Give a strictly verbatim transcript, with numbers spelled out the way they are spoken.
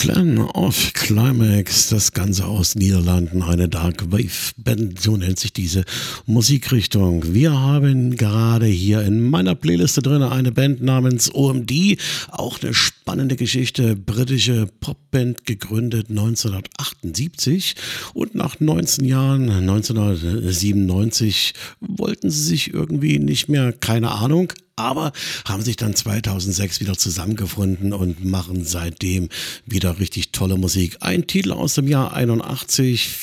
Clan of Climax, das Ganze aus Niederlanden, eine Dark Wave Band, so nennt sich diese Musikrichtung. Wir haben gerade hier in meiner Playliste drin eine Band namens O M D, auch eine spannende Geschichte, britische Popband, gegründet neunzehnhundertachtundsiebzig und nach neunzehn Jahren, neunzehnhundertsiebenundneunzig, wollten sie sich irgendwie nicht mehr, keine Ahnung, aber haben sich dann zweitausendsechs wieder zusammengefunden und machen seitdem wieder richtig tolle Musik. Ein Titel aus dem Jahr einundachtzig,